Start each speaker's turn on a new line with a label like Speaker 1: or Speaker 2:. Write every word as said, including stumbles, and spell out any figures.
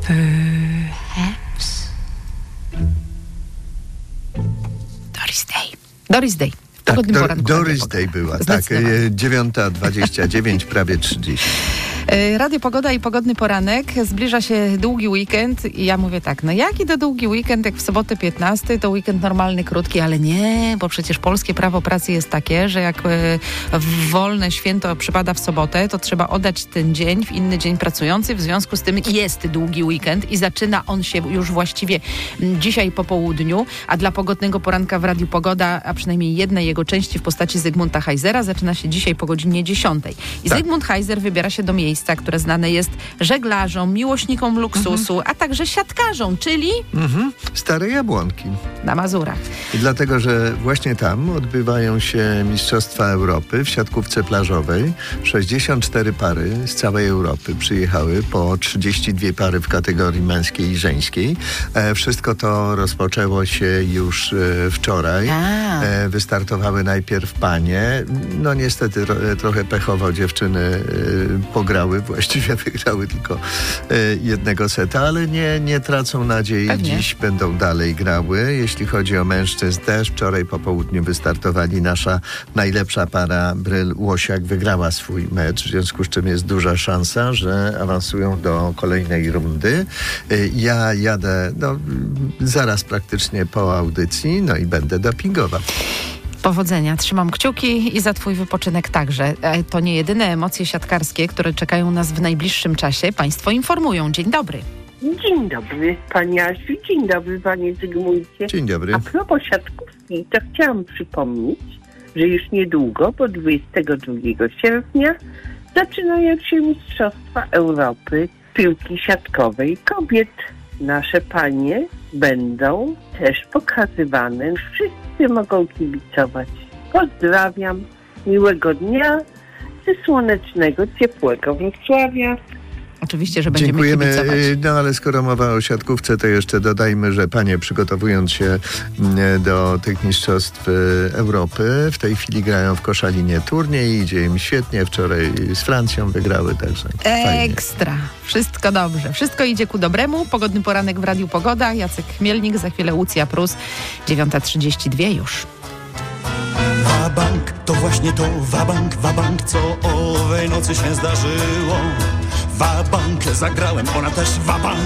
Speaker 1: Perhaps. Doris Day. Doris Day.
Speaker 2: Tak, Do, Doris Day była. Tak, dziewiąta dwadzieścia dziewięć, prawie trzydzieści.
Speaker 1: Radio Pogoda i pogodny poranek. Zbliża się długi weekend i ja mówię tak, no jaki to długi weekend, jak w sobotę piętnastego, to weekend normalny, krótki, ale nie, bo przecież polskie prawo pracy jest takie, że jak wolne święto przypada w sobotę, to trzeba oddać ten dzień w inny dzień pracujący, w związku z tym jest długi weekend i zaczyna on się już właściwie dzisiaj po południu, a dla pogodnego poranka w Radiu Pogoda, a przynajmniej jednej jego części w postaci Zygmunta Heisera, zaczyna się dzisiaj po godzinie dziesiątej. I tak. Zygmunt Heiser wybiera się do miejsca, które znane jest żeglarzom, miłośnikom luksusu, mhm. a także siatkarzom, czyli
Speaker 2: mhm. Stare Jabłonki
Speaker 1: na Mazurach.
Speaker 2: I dlatego, że właśnie tam odbywają się Mistrzostwa Europy w siatkówce plażowej. sześćdziesiąt cztery pary z całej Europy przyjechały, po trzydzieści dwie pary w kategorii męskiej i żeńskiej. E, wszystko to rozpoczęło się już e, wczoraj. E, wystartowały najpierw panie. No niestety ro, trochę pechowo dziewczyny e, pograły. Właściwie wygrały tylko e, jednego seta, ale nie, nie tracą nadziei. Pewnie. Dziś będą dalej grały. Jeśli chodzi o mężczyzn też, wczoraj po południu wystartowali. Nasza najlepsza para Bryl-Łosiak wygrała swój mecz, w związku z czym jest duża szansa, że awansują do kolejnej rundy. E, ja jadę no, zaraz praktycznie po audycji, no i będę dopingował.
Speaker 1: Powodzenia. Trzymam kciuki i za twój wypoczynek także. To nie jedyne emocje siatkarskie, które czekają nas w najbliższym czasie. Państwo informują. Dzień dobry.
Speaker 3: Dzień dobry, pani Asiu. Dzień dobry, panie Zygmuncie.
Speaker 2: Dzień dobry.
Speaker 3: A propos siatkówki, to chciałam przypomnieć, że już niedługo, bo dwudziestego drugiego sierpnia, zaczynają się Mistrzostwa Europy piłki siatkowej kobiet. Nasze panie będą też pokazywane. Wszyscy mogą kibicować. Pozdrawiam. Miłego dnia ze słonecznego, ciepłego Wrocławia.
Speaker 1: Oczywiście, że będziemy
Speaker 2: Dziękujemy.
Speaker 1: kibicować.
Speaker 2: No ale skoro mowa o siatkówce, to jeszcze dodajmy, że panie, przygotowując się do tych Mistrzostw Europy, w tej chwili grają w Koszalinie turniej, idzie im świetnie. Wczoraj z Francją wygrały, także
Speaker 1: ekstra. Fajnie. Wszystko dobrze. Wszystko idzie ku dobremu. Pogodny poranek w Radiu Pogoda. Jacek Chmielnik, za chwilę Łucja Prus. dziewiąta trzydzieści dwa już.
Speaker 4: Wabank, to właśnie to wabank, wabank, co owej nocy się zdarzyło. Wabank zagrałem, ona też wabank.